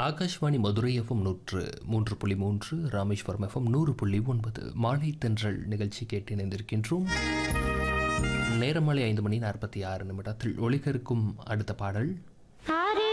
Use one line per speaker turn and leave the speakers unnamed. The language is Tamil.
ஆகாஷ்வாணி மதுரை எஃப்எம் 103.3, ராமேஸ்வரம் எஃப்எம் 100.9 மாலை தென்றல் நிகழ்ச்சி கேட்டு இணைந்திருக்கின்றோம். நேரம் மாலை 5 மணி 46 நிமிடத்தில் ஒலிக்க இருக்கும் அடுத்த பாடல்